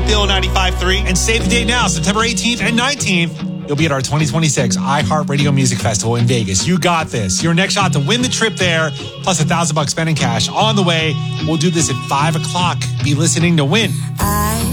Still 95.3. And save the date now, September 18th and 19th. You'll be at our 2026 iHeartRadio Music Festival in Vegas. You got this. Your next shot to win the trip there, plus $1,000 spending cash on the way. We'll do this at 5 o'clock. Be listening to win.